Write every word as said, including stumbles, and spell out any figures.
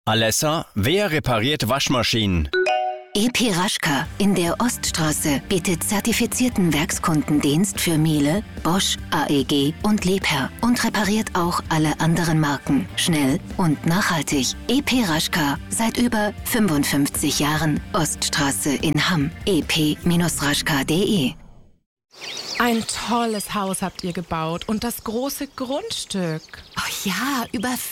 Alessa, wer repariert Waschmaschinen? E P Raschka in der Oststraße bietet zertifizierten Werkskundendienst für Miele, Bosch, A E G und Liebherr und repariert auch alle anderen Marken. Schnell und nachhaltig. E P Raschka seit über fünfundfünfzig Jahren. Oststraße in Hamm. e p raschka punkt de. Ein tolles Haus habt ihr gebaut und das große Grundstück. Oh ja, über